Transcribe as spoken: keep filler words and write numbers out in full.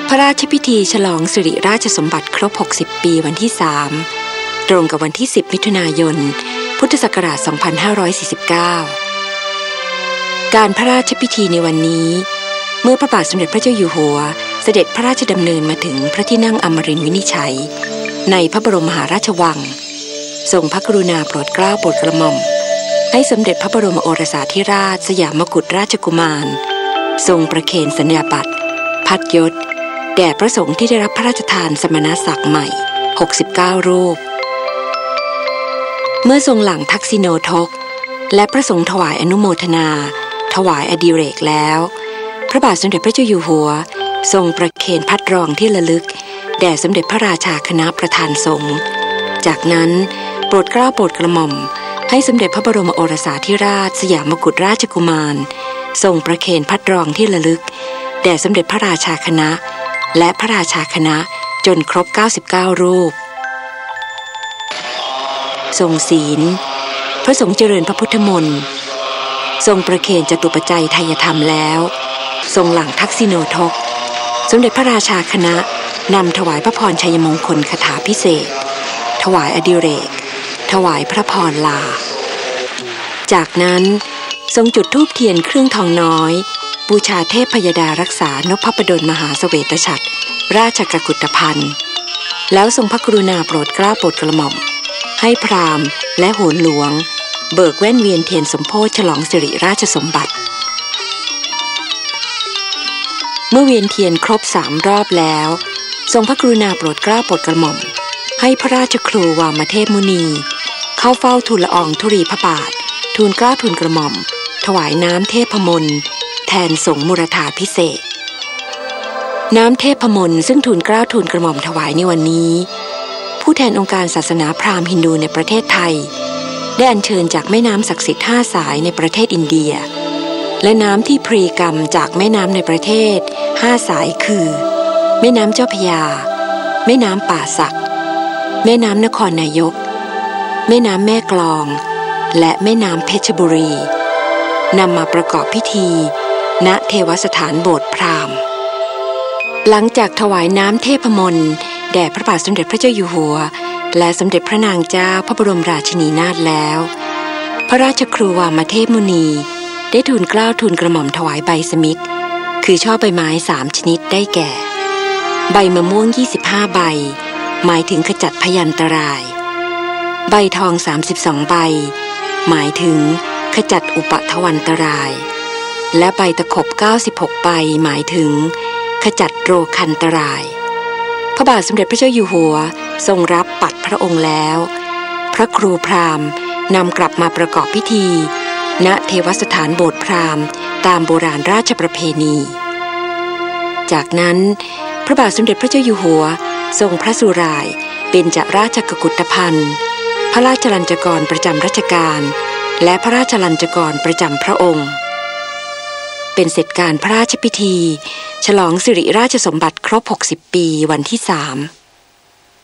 พระราชพิธีฉลองสิริราชสมบัติครบหกสิบปีวันที่สามตรงกับวันที่สิบมิถุนายนพุทธศักราชสองพันห้าร้อยสี่สิบเก้าการพระราชพิธีในวันนี้เมื่อพระบาทสมเด็จพระเจ้าอยู่หัวเสด็จพระราชดำเนินมาถึงพระที่นั่งอมรินทร์วินิจฉัยในพระบรมมหาราชวังทรงพระกรุณาโปรดเกล้าโปรดกระหม่อมให้สมเด็จพระบรมโอรสาธิราชสยามกุฎราชกุมารทรงประเคนสัญญาบัตรพัดยศแด่พระสงฆ์ที่ได้รับพระราชทานสมณศักดิ์ใหม่หกสิบเก้ารูปเมื่อทรงหลังทักษิโนทกและพระสงฆ์ถวายอนุโมทนาถวายอดิเรกแล้วพระบาทสมเด็จพระเจ้าอยู่หัวทรงประเคนพัดรองที่ระลึกแด่สมเด็จพระราชาคณะประธานสงฆ์จากนั้นโปรดเกล้าโปรดกระหม่อมให้สมเด็จพระบรมโอรสาธิราชสยามกุฎราชกุมารทรงประเคนพัดรองที่ระลึกแด่สมเด็จพระราชาคณะและพระราชาคณะจนครบเก้าสิบเก้ารูปทรงศีลพระสงฆ์เจริญพระพุทธมนต์ทรงประเคนจตุปัจจัยไทยธรรมแล้วทรงหลังทักษิโนทกสมเด็จพระราชาคณะนำถวายพระพรชัยมงคลคาถาพิเศษถวายอดิเรกถวายพระพรลาจากนั้นทรงจุดธูปเทียนเครื่องทองน้อยบูชาเทพพยดารักษานพพดลมหาเสวตฉัตรราชกกุฏพันธ์แล้วทรงพระกรุณาโปรดเกล้าโปรดกระหม่อมให้พราหมณ์และโหรหลวงเบิกแว่นเวียนเทียนสมโภชฉลองสิริราชสมบัติเมื่อเวียนเทียนครบสามรอบแล้วทรงพระกรุณาโปรดเกล้าโปรดกระหม่อมให้พระราชครูวามเทพมุนีเข้าเฝ้าทูลละอองธุลีพระบาททูลเกล้าทูลกระหม่อมถวายน้ำเทพมนต์แทนสงฆ์มุรธาภิเษกน้ำเทพมนต์ซึ่งทูลเกล้าทูลกระหม่อมถวายในวันนี้ผู้แทนองค์การศาสนาพราหมณ์ฮินดูในประเทศไทยได้อัญเชิญจากแม่น้ำศักดิ์สิทธิ์ห้าสายในประเทศอินเดียและน้ำที่พรีกรรมจากแม่น้ำในประเทศห้าสายคือแม่น้ำเจ้าพระยาแม่น้ำป่าสักแม่น้ำนครนายกแม่น้ำแม่กลองและแม่น้ำเพชรบุรีนำมาประกอบพิธีณเทวสถานโบสถ์พราหมณ์หลังจากถวายน้ำเทพมนต์แด่พระบาทสมเด็จพระเจ้าอยู่หัวและสมเด็จพระนางเจ้าพระบรมราชินีนาถแล้วพระราชครูวามเทพมุนีได้ทูลเกล้าทูลกระหม่อมถวายใบสมิทธิ์คือช่อใบไม้สามชนิดได้แก่ใบมะม่วงยี่สิบห้าใบหมายถึงขจัดพยันตรายใบทองสามสิบสองใบหมายถึงขจัดอุปทวันตรายและใบตะขบเก้าสิบหกใบหมายถึงขจัดโรคันตรายพระบาทสมเด็จพระเจ้าอยู่หัวทรงรับปัดพระองค์แล้วพระครูพราหมณ์นำกลับมาประกอบพิธีณเทวสถานโบสถ์พราหมณ์ตามโบราณราชประเพณีจากนั้นพระบาทสมเด็จพระเจ้าอยู่หัวทรงพระสุร่ายเบญจราชกุฏภัณฑ์พระราชลัญจกรประจำรัชกาลและพระราชลัญจกรประจำพระองค์เป็นเสร็จการพระราชพิธีฉลองสิริราชสมบัติครบหกสิบปีวันที่สาม